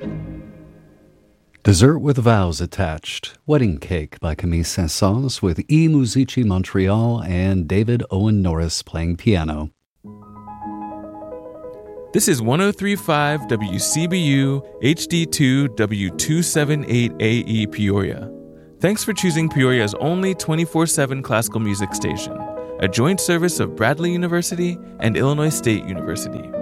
Dessert with Vows Attached, Wedding Cake by Camille Saint-Saëns with E Musici Montreal and David Owen Norris playing piano. This is 103.5 WCBU HD2 W278AE Peoria. Thanks for choosing Peoria's only 24/7 classical music station, a joint service of Bradley University and Illinois State University.